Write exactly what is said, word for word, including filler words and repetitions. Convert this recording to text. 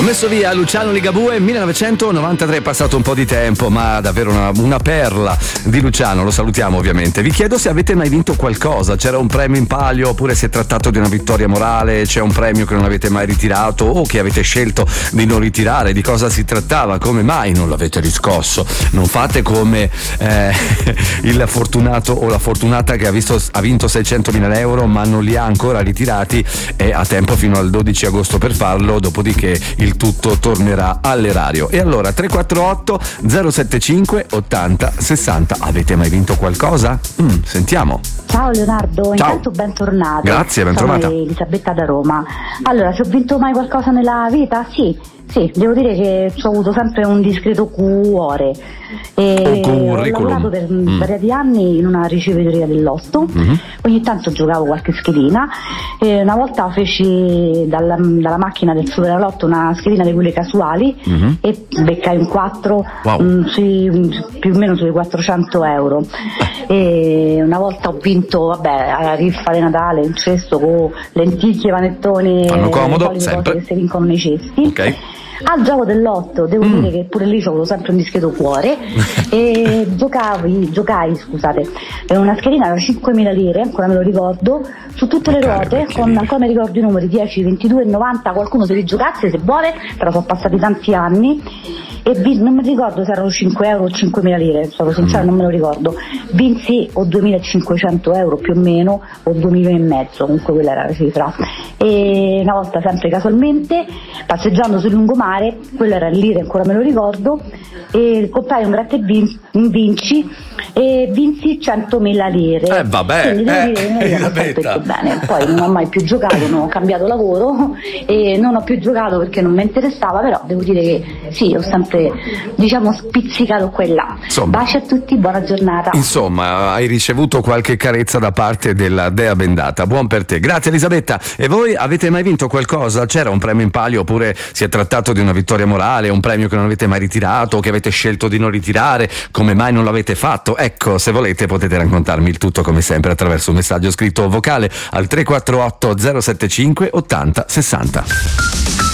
messo via Luciano Ligabue, millenovecentonovantatré, è passato un po' di tempo, ma davvero una, una perla di Luciano, lo salutiamo ovviamente. Vi chiedo se avete mai vinto qualcosa, c'era un premio in palio oppure si è trattato di una vittoria morale, c'è un premio che non avete mai ritirato o che avete scelto di non ritirare, di cosa si trattava, come mai non l'avete riscosso. Non fate come eh, il fortunato o la fortunata che ha, visto, ha vinto seicentomila euro ma non li ha ancora ritirati e ha tempo fino al dodici agosto per farlo, dopodiché il tutto tornerà all'erario. E allora tre quattro otto zero sette cinque ottanta sessanta. Avete mai vinto qualcosa? Mm, sentiamo. Ciao Leonardo, intanto bentornato. Grazie, bentrovata. Sono Elisabetta da Roma. Allora, se ho vinto mai qualcosa nella vita? Sì, sì, devo dire che ho avuto sempre un discreto cuore. E ho lavorato per mm. svariati anni in una ricevutoria del lotto, mm-hmm. ogni tanto giocavo qualche schedina e una volta feci dalla, dalla macchina del Superenalotto una schedina di quelle casuali, mm-hmm. e beccai un quattro, wow. um, sui, più o meno sui quattrocento euro. E una volta ho vinto, vabbè, alla riffa di Natale, un cesto con lenticchie, panettoni, fanno comodo, le sempre. cose che si vincono nei cesti. Ok. Al gioco del lotto devo mm. dire che pure lì c'avevo sempre un discreto cuore e giocavi, giocai scusate per una schedina da cinquemila lire, ancora me lo ricordo, su tutte le ruote, con ancora mi ricordo i numeri dieci, ventidue e novanta, qualcuno se li giocasse se vuole, però sono passati tanti anni e vi, non mi ricordo se erano cinque euro o cinquemila lire, sono sincero, mm. non me lo ricordo. Vinsi o duemilacinquecento euro più o meno o due milioni e mezzo, comunque quella era la cifra. E una volta, sempre casualmente, passeggiando sul lungomare, quello era in lire, ancora me lo ricordo, e comprai un gratta e vin- vinci e vinsi centomila lire. Eh vabbè, quindi devo eh, dire che non ho fatto bene. Poi non ho mai più giocato, non ho cambiato lavoro e non ho più giocato perché non mi interessava, però devo dire che sì, ho sempre, diciamo, spizzicato quella. Insomma, baci a tutti, buona giornata. Insomma, hai ricevuto qualche carezza da parte della dea bendata, buon per te. Grazie Elisabetta. E voi avete mai vinto qualcosa? C'era un premio in palio oppure si è trattato di una vittoria morale, un premio che non avete mai ritirato o che avete scelto di non ritirare? Come mai non l'avete fatto? Ecco, se volete potete raccontarmi il tutto come sempre attraverso un messaggio scritto vocale al tre quattro otto zero sette cinque ottanta sessanta.